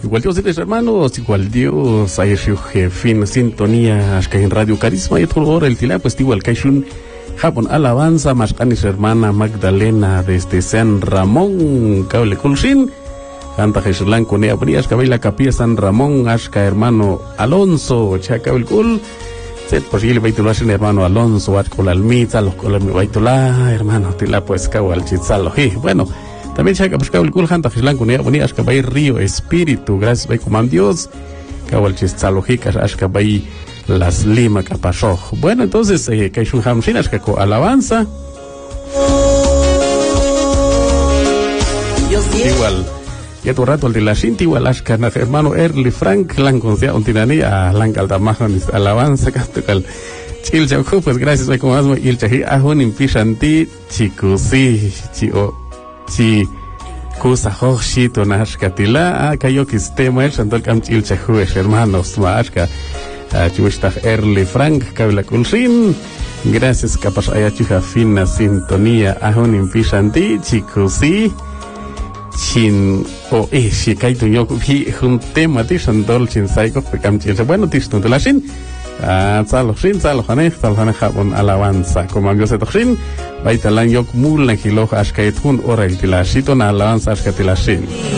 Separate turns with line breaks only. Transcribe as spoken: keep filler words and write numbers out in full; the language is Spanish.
igual Dios eres hermanos, igual Dios, hay su fin, sintonía, ashka en Radio Carisma y todo hora el tila, pues igual Kaishun, Japón alabanza, más canis hermana Magdalena desde San Ramón, Cable Kulshin, Canta Jesús Blanco, Nea Brías, Cabela Capilla San Ramón, ashka hermano Alonso, Chacabel Kul, set posible baitulah sin hermano Alonso, ashkol almita, los colami baitulah, hermano tila pues kawal chitzalo, bueno. También se ha buscado el culhan tajislan con ella bonita que vai río espíritu gracias vai como Dios kawal chistalógicas ashka vai las lima capasó. Bueno, entonces eh, que es un hamshin ashka ko alabanza igual ya tu rato el de la cinta igual ashka na hermano Early Frank lan concia un tinania lan caldamajon alabanza castucal chil chauco pues gracias vai como asmo il chahi ahun impishanti chikusi chio si cosa hoshito nashka tila kayo kistema el santol kamchil chahuesh hermanos mashka chuishta Early Frank kabla kulshin gracias capaz haya chuja fina sintonía ahun impishanti chikusi chin o eh si kaito yo vi un tema ti santol chin saiko kamchil bueno tiston la shin ah salo shin salo hane salo hane japon alabanza como Dios etochin baitalan yok mulan hilo ashkait hun ora el tilasito na alabanza ashkatilashin